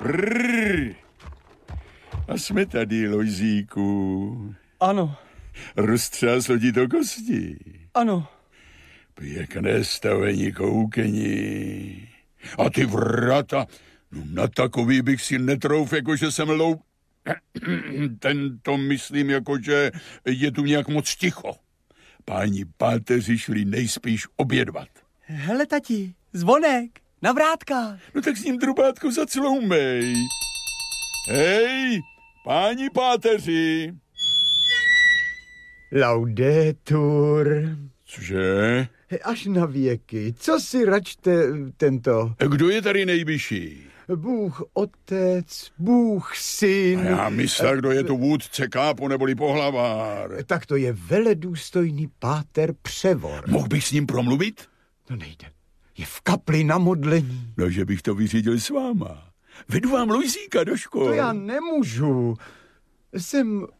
Brrr. A jsme tady, Lojzíku. Ano. Roztřáslo ti to kosti? Ano. Pěkné stavení koukení. A ty vrata, no na takový bych si netrouf, jakože jsem Tento myslím, jakože je tu nějak moc ticho. Páni páteři šli nejspíš obědvat. Hele, tati, zvonek, na vrátka. No tak s ním drobátko zacloumej. Hej, páni páteři. Laudetur. Cože? Až na věky. Co si račte tento? Kdo je tady nejvyšší? Bůh otec, Bůh syn. A já myslel, kdo je tu vůdce kápo neboli pohlavár. Tak to je veledůstojný páter Převor. Mohl bych s ním promluvit? To nejde. Je v kapli na modlení. No, že bych to vyřídil s váma. Vedu vám Lojzíka do školy. To já nemůžu. Jsem